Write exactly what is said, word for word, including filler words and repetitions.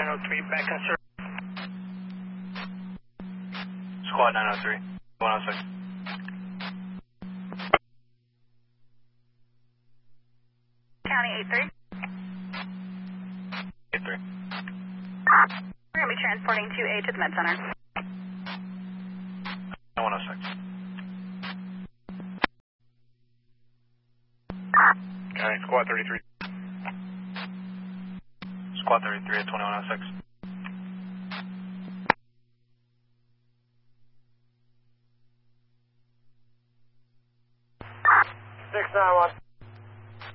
nine oh three, back in service. Squad nine oh three, one oh six. County eight three. eight three. We're going to be transporting two A to the med center. one oh six. County Squad thirty-three. Squad thirty-three at twenty-one oh six. six nine one.